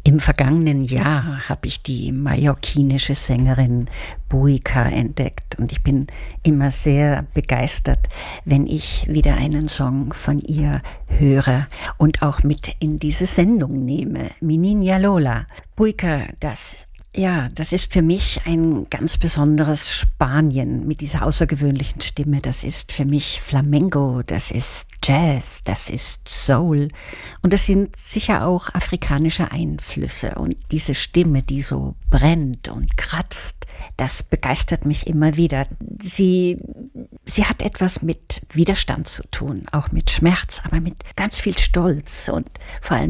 Im vergangenen Jahr habe ich die mallorquinische Sängerin Buika entdeckt und ich bin immer sehr begeistert, wenn ich wieder einen Song von ihr höre und auch mit in diese Sendung nehme. Minina Lola. Buika, das ist für mich ein ganz besonderes Spanien mit dieser außergewöhnlichen Stimme. Das ist für mich Flamenco, das ist Jazz, das ist Soul und das sind sicher auch afrikanische Einflüsse. Und diese Stimme, die so brennt und kratzt, das begeistert mich immer wieder. Sie hat etwas mit Widerstand zu tun, auch mit Schmerz, aber mit ganz viel Stolz und vor allem